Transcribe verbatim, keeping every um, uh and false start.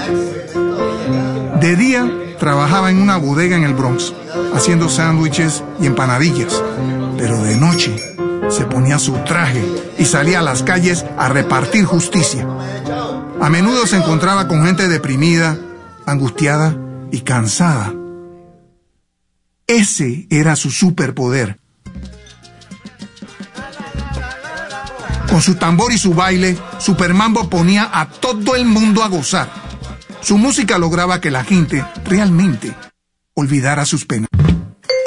De día, trabajaba en una bodega en el Bronx, haciendo sándwiches y empanadillas. Pero de noche, se ponía su traje y salía a las calles a repartir justicia. A menudo se encontraba con gente deprimida, angustiada y cansada. Ese era su superpoder. Con su tambor y su baile, Supermambo ponía a todo el mundo a gozar. Su música lograba que la gente realmente olvidara sus penas.